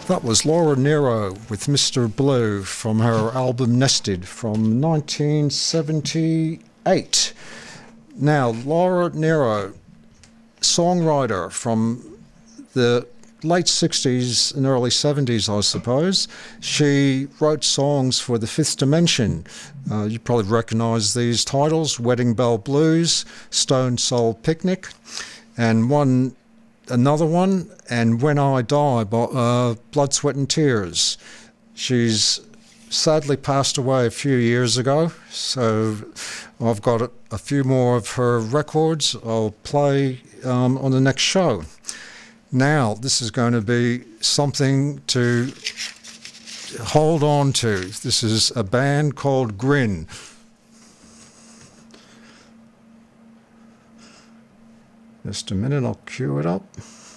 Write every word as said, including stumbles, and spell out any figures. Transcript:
That was Laura Nyro with Mister Blue from her album Nested from nineteen seventy-eight. Now, Laura Nyro, songwriter from the late sixties and early seventies, I suppose. She wrote songs for the Fifth Dimension. Uh, you probably recognize these titles: Wedding Bell Blues, Stone Soul Picnic, and one another one, and When I Die, by uh, Blood, Sweat and Tears. She's sadly passed away a few years ago, so I've got a, a few more of her records I'll play um, on the next show. Now, this is going to be something to hold on to. This is a band called Grin. Just a minute, I'll cue it up.